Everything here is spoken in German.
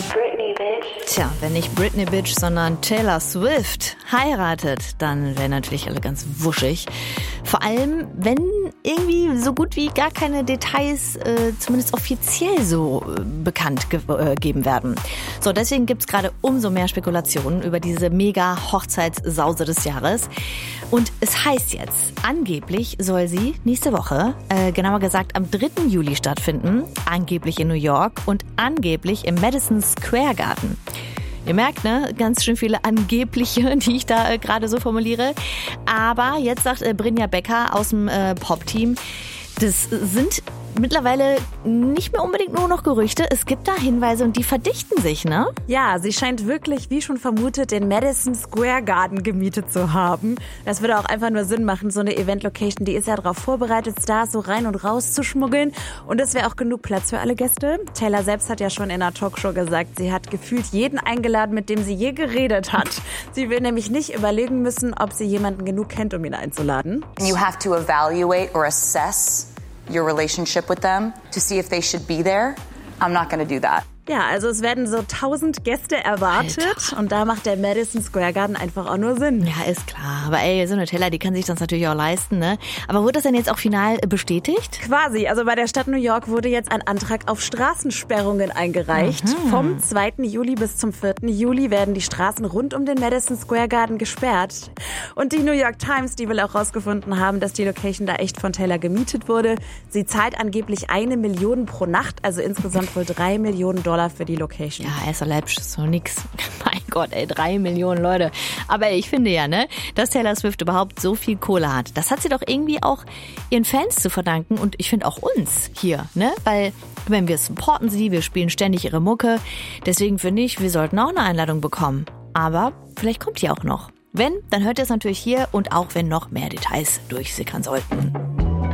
Britney, bitch. Tja, wenn nicht Britney, bitch, sondern Taylor Swift heiratet, dann wären natürlich alle ganz wuschig. Vor allem, wenn irgendwie so gut wie gar keine Details, zumindest offiziell so bekannt gegeben werden. So, deswegen gibt's gerade umso mehr Spekulationen über diese Mega-Hochzeitssause des Jahres. Und es heißt jetzt, angeblich soll sie nächste Woche, genauer gesagt am 3. Juli stattfinden, angeblich in New York und angeblich im Madison Square Garden. Ihr merkt, ne, ganz schön viele angebliche, die ich da gerade so formuliere. Aber jetzt sagt Brynja Becker aus dem Pop-Team, das sind mittlerweile nicht mehr unbedingt nur noch Gerüchte. Es gibt da Hinweise und die verdichten sich, ne? Ja, sie scheint wirklich, wie schon vermutet, den Madison Square Garden gemietet zu haben. Das würde auch einfach nur Sinn machen. So eine Event-Location, die ist ja darauf vorbereitet, Stars so rein und raus zu schmuggeln. Und es wäre auch genug Platz für alle Gäste. Taylor selbst hat ja schon in einer Talkshow gesagt, sie hat gefühlt jeden eingeladen, mit dem sie je geredet hat. Sie will nämlich nicht überlegen müssen, ob sie jemanden genug kennt, um ihn einzuladen. You have to evaluate or assess your relationship with them to see if they should be there. I'm not going to do that. Ja, also es werden so 1000 Gäste erwartet. Alter. Und da macht der Madison Square Garden einfach auch nur Sinn. Ja, ist klar. Aber ey, so eine Taylor, die kann sich das natürlich auch leisten, ne? Aber wurde das denn jetzt auch final bestätigt? Quasi. Also bei der Stadt New York wurde jetzt ein Antrag auf Straßensperrungen eingereicht. Vom 2. Juli bis zum 4. Juli werden die Straßen rund um den Madison Square Garden gesperrt. Und die New York Times, die will auch rausgefunden haben, dass die Location da echt von Taylor gemietet wurde. Sie zahlt angeblich 1 Million pro Nacht, also insgesamt wohl $3 Millionen für die Location. Ja, ist so nix. Mein Gott, ey, 3 Millionen Leute. Aber ich finde ja, ne, dass Taylor Swift überhaupt so viel Kohle hat. Das hat sie doch irgendwie auch ihren Fans zu verdanken und ich finde auch uns hier, ne? Weil, wenn wir supporten sie, wir spielen ständig ihre Mucke. Deswegen finde ich, wir sollten auch eine Einladung bekommen. Aber vielleicht kommt die auch noch. Wenn, dann hört ihr es natürlich hier und auch wenn noch mehr Details durchsickern sollten.